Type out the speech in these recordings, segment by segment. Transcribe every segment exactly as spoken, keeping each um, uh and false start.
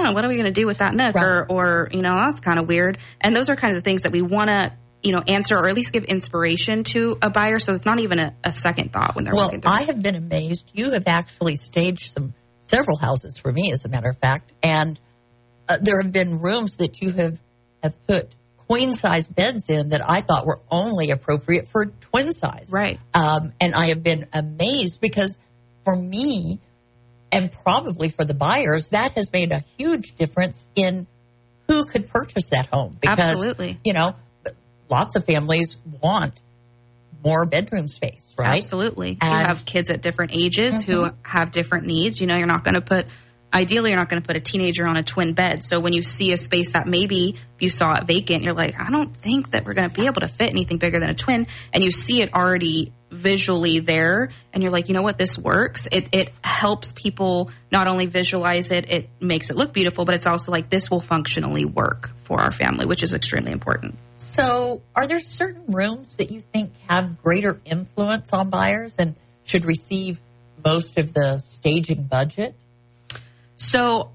huh, what are we going to do with that nook? Right. Or, or, you know, that's kind of weird. And those are kinds of things that we want to, you know, answer or at least give inspiration to a buyer. So it's not even a, a second thought when they're well, walking through. Well, I have been amazed. You have actually staged some several houses for me, as a matter of fact. And uh, there have been rooms that you have, have put queen size beds in that I thought were only appropriate for twin size. Right. Um, and I have been amazed because for me, and probably for the buyers, that has made a huge difference in who could purchase that home. Because, absolutely. You know, lots of families want more bedroom space, right? Absolutely. And you have kids at different ages mm-hmm. who have different needs. You know, you're not going to put, ideally, you're not going to put a teenager on a twin bed. So when you see a space that maybe you saw it vacant, you're like, I don't think that we're going to be able to fit anything bigger than a twin. And you see it already visually there, and you're like, you know what, this works. It it helps people not only visualize it, it makes it look beautiful, but it's also like, this will functionally work for our family, which is extremely important. So are there certain rooms that you think have greater influence on buyers and should receive most of the staging budget? So,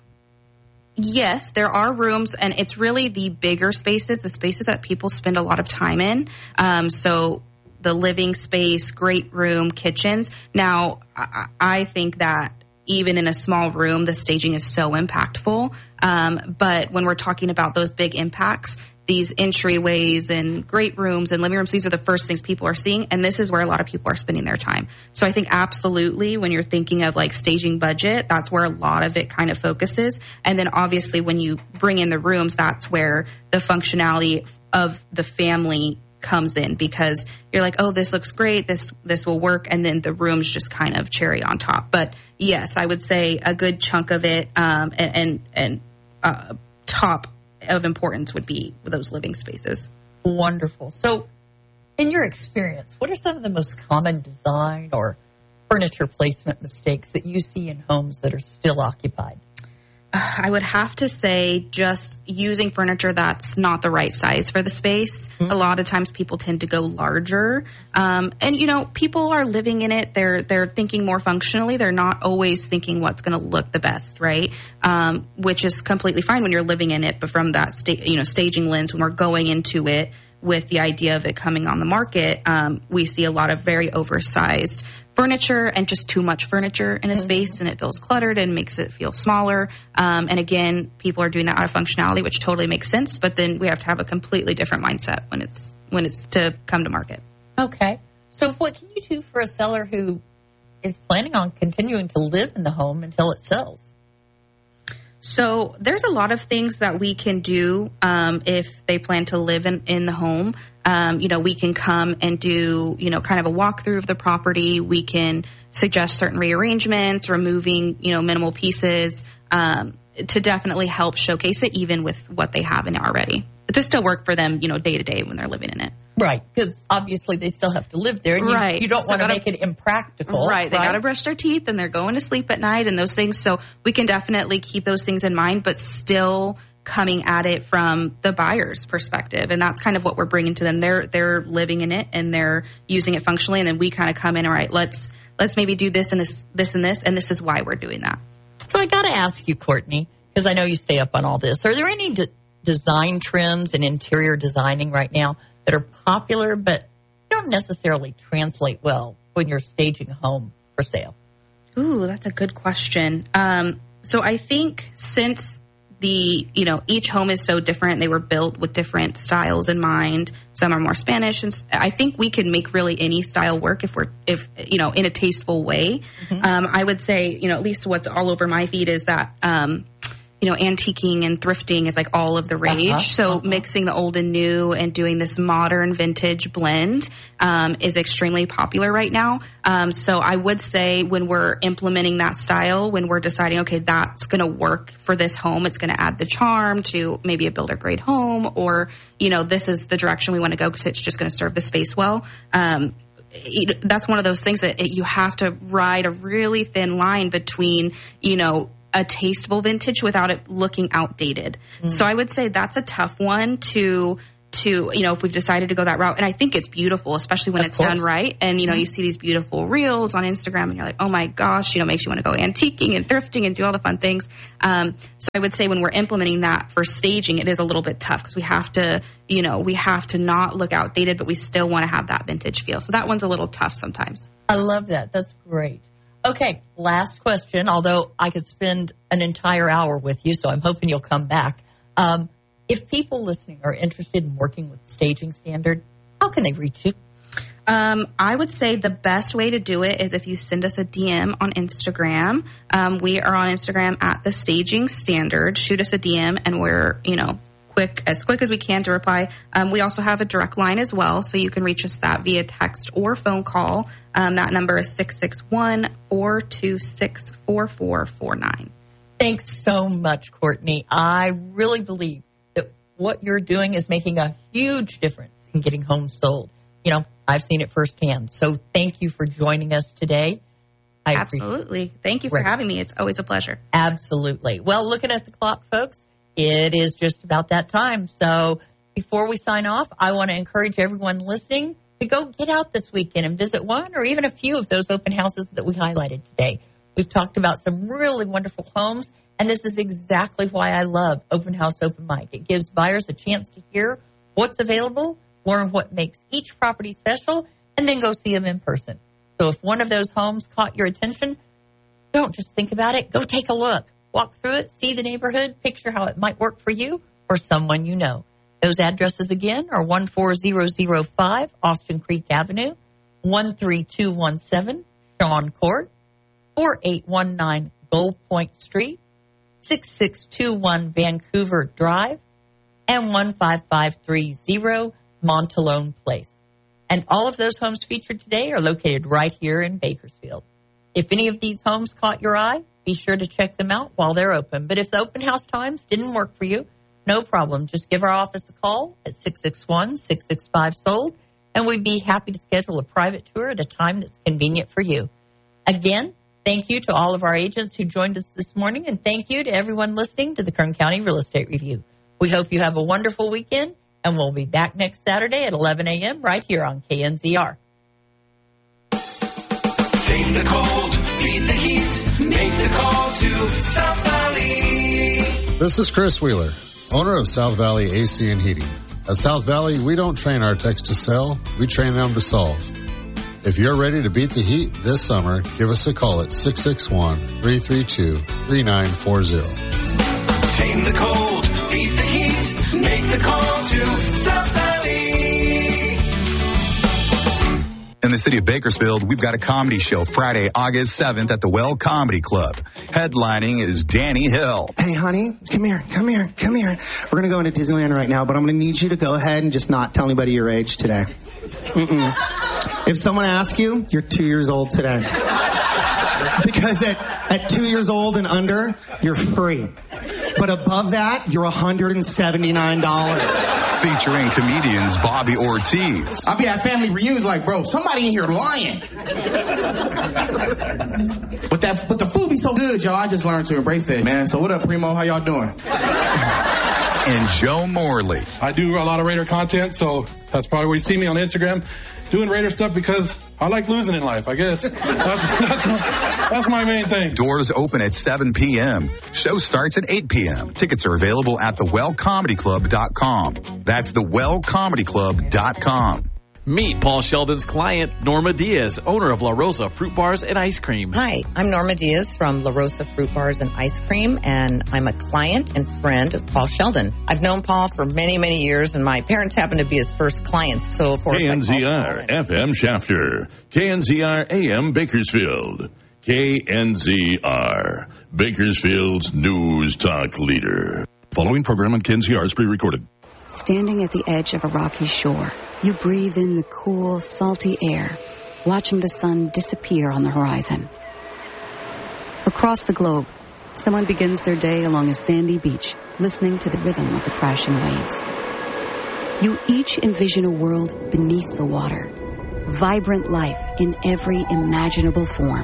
yes, there are rooms, and it's really the bigger spaces, the spaces that people spend a lot of time in. Um, so the living space, great room, kitchens. Now, I, I think that even in a small room, the staging is so impactful. Um, but when we're talking about those big impacts, these entryways and great rooms and living rooms, these are the first things people are seeing. And this is where a lot of people are spending their time. So I think absolutely when you're thinking of like staging budget, that's where a lot of it kind of focuses. And then obviously when you bring in the rooms, that's where the functionality of the family comes in, because you're like, oh, this looks great. This, this will work. And then the rooms just kind of cherry on top. But yes, I would say a good chunk of it, um, and, and, and uh, top of importance would be those living spaces. Wonderful. So in your experience, what are some of the most common design or furniture placement mistakes that you see in homes that are still occupied? I would have to say just using furniture that's not the right size for the space. Mm-hmm. A lot of times people tend to go larger. Um, and, you know, people are living in it. They're they're thinking more functionally. They're not always thinking what's going to look the best, right? Um, which is completely fine when you're living in it. But from that, sta- you know, staging lens, when we're going into it with the idea of it coming on the market, um, we see a lot of very oversized furniture and just too much furniture in a mm-hmm. space, and it feels cluttered and makes it feel smaller. Um, and again, people are doing that out of functionality, which totally makes sense. But then we have to have a completely different mindset when it's when it's to come to market. Okay. So what can you do for a seller who is planning on continuing to live in the home until it sells? So there's a lot of things that we can do um, if they plan to live in, in the home. Um, you know, we can come and do, you know, kind of a walkthrough of the property. We can suggest certain rearrangements, removing, you know, minimal pieces um, to definitely help showcase it, even with what they have in it already. To still work for them, you know, day to day when they're living in it. Right, because obviously they still have to live there, and you, right. you don't so want to gotta, make it impractical. Right, they right? got to brush their teeth, and they're going to sleep at night and those things. So we can definitely keep those things in mind, but still coming at it from the buyer's perspective. And that's kind of what we're bringing to them. They're they're living in it, and they're using it functionally, and then we kind of come in, all right, let's let's maybe do this and this, this and this, and this is why we're doing that. So I got to ask you, Courtney, because I know you stay up on all this. Are there any de- design trends in interior designing right now that are popular but don't necessarily translate well when you're staging a home for sale? Ooh, that's a good question. Um, so I think since the, you know, each home is so different, they were built with different styles in mind. Some are more Spanish, and I think we can make really any style work if we're, if, you know, in a tasteful way. Mm-hmm. Um, I would say, you know, at least what's all over my feed is that, um, you know, antiquing and thrifting is like all of the rage. Uh-huh, so uh-huh. mixing the old and new and doing this modern vintage blend um, is extremely popular right now. Um, so I would say when we're implementing that style, when we're deciding, okay, that's going to work for this home, it's going to add the charm to maybe a builder grade home, or, you know, this is the direction we want to go because it's just going to serve the space well. Um, it, that's one of those things that it, you have to ride a really thin line between, you know, a tasteful vintage without it looking outdated. Mm. So I would say that's a tough one to to, you know, if we've decided to go that route. And I think it's beautiful, especially when Of it's course. done right. And, you know, you see these beautiful reels on Instagram and you're like, oh my gosh, you know, makes you want to go antiquing and thrifting and do all the fun things. Um, so I would say when we're implementing that for staging, it is a little bit tough because we have to, you know, we have to not look outdated, but we still want to have that vintage feel. So that one's a little tough sometimes. I love that. That's great. Okay, last question, although I could spend an entire hour with you, so I'm hoping you'll come back. Um, if people listening are interested in working with Staging Standard, how can they reach you? Um, I would say the best way to do it is if you send us a D M on Instagram. Um, we are on Instagram at the Staging Standard. Shoot us a D M and we're, you know, quick, as quick as we can to reply. Um, we also have a direct line as well, so you can reach us that via text or phone call. Um, that number is six six one, four two six, four four four nine. Thanks so much, Courtney. I really believe that what you're doing is making a huge difference in getting homes sold. You know, I've seen it firsthand. So thank you for joining us today. I Absolutely. Thank you for Right. having me. It's always a pleasure. Absolutely. Well, looking at the clock, folks, it is just about that time. So before we sign off, I want to encourage everyone listening to go get out this weekend and visit one or even a few of those open houses that we highlighted today. We've talked about some really wonderful homes, and this is exactly why I love Open House Open Mic. It gives buyers a chance to hear what's available, learn what makes each property special, and then go see them in person. So if one of those homes caught your attention, don't just think about it. Go take a look. Walk through it, see the neighborhood, picture how it might work for you or someone you know. Those addresses again are one four zero zero five Austin Creek Avenue, one three two one seven Shawn Court, four eight one nine Gold Point Street, six six two one Vancouver Drive, and one five five three zero Montalone Place. And all of those homes featured today are located right here in Bakersfield. If any of these homes caught your eye, be sure to check them out while they're open. But if the open house times didn't work for you, no problem. Just give our office a call at six six one, six six five, sold, and we'd be happy to schedule a private tour at a time that's convenient for you. Again, thank you to all of our agents who joined us this morning, and thank you to everyone listening to the Kern County Real Estate Review. We hope you have a wonderful weekend, and we'll be back next Saturday at eleven a.m. right here on K N Z R. Tame the cold, beat the heat, make the call to South Valley. This is Chris Wheeler, owner of South Valley A C and Heating. At South Valley, we don't train our techs to sell, we train them to solve. If you're ready to beat the heat this summer, give us a call at six six one, three three two, three nine four zero. Tame the cold, beat the heat, make the call to South Valley. In the city of Bakersfield, we've got a comedy show Friday, August seventh at the Well Comedy Club. Headlining is Danny Hill. Hey, honey, come here, come here, come here. We're going to go into Disneyland right now, but I'm going to need you to go ahead and just not tell anybody your age today. Mm-mm. If someone asks you, you're two years old today. Because at, at two years old and under, you're free. But above that, you're one hundred seventy-nine dollars. Featuring comedians Bobby Ortiz. I'll be at family reunions like, bro, somebody in here lying. But that, but the food be so good, y'all. I just learned to embrace that, man. So what up, Primo? How y'all doing? And Joe Morley. I do a lot of Raider content, so that's probably where you see me on Instagram doing Raider stuff because I like losing in life, I guess. That's, that's, my, that's my main thing. Doors open at seven p.m. Show starts at eight p.m. Tickets are available at the well comedy club dot com. That's the well comedy club dot com. Meet Paul Sheldon's client, Norma Diaz, owner of La Rosa Fruit Bars and Ice Cream. Hi, I'm Norma Diaz from La Rosa Fruit Bars and Ice Cream, and I'm a client and friend of Paul Sheldon. I've known Paul for many, many years, and my parents happen to be his first clients, so of course K N Z R and- F M Shafter, K N Z R A M Bakersfield, K N Z R, Bakersfield's news talk leader. Following program on K N Z R is pre-recorded. Standing at the edge of a rocky shore, you breathe in the cool, salty air, watching the sun disappear on the horizon. Across the globe, someone begins their day along a sandy beach, listening to the rhythm of the crashing waves. You each envision a world beneath the water, vibrant life in every imaginable form.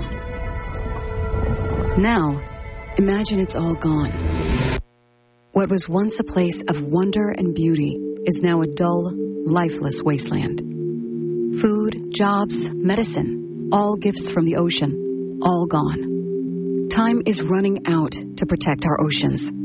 Now, imagine it's all gone. What was once a place of wonder and beauty is now a dull, lifeless wasteland. Food, jobs, medicine, all gifts from the ocean, all gone. Time is running out to protect our oceans.